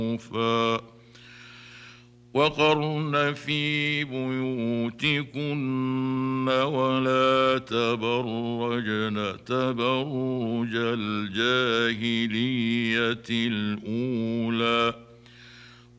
وقرن في بيوتكن ولا تبرجن تبرج الجاهلية الأولى